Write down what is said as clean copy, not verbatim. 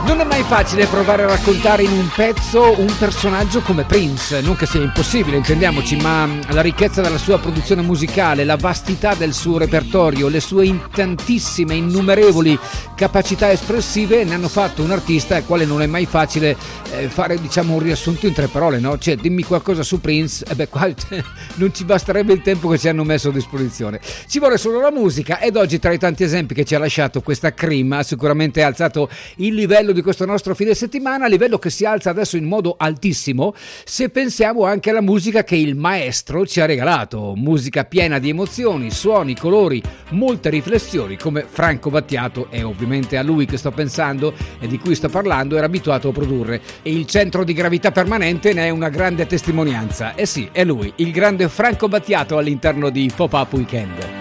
Non è mai facile provare a raccontare in un pezzo un personaggio come Prince, non che sia impossibile, intendiamoci, ma la ricchezza della sua produzione musicale, la vastità del suo repertorio, le sue tantissime, innumerevoli capacità espressive ne hanno fatto un artista al quale non è mai facile fare, diciamo, un riassunto in 3 parole, no? Cioè, dimmi qualcosa su Prince, qua non ci basterebbe il tempo che ci hanno messo a disposizione. Ci vuole solo la musica, ed oggi, tra i tanti esempi che ci ha lasciato questa Cream, ha sicuramente alzato il livello di questo nostro fine settimana, livello che si alza adesso in modo altissimo se pensiamo anche alla musica che il maestro ci ha regalato, musica piena di emozioni, suoni, colori, molte riflessioni, come Franco Battiato, e ovviamente a lui che sto pensando e di cui sto parlando, era abituato a produrre, e il centro di gravità permanente ne è una grande testimonianza. Eh sì, è lui, il grande Franco Battiato, all'interno di Pop-Up Weekend.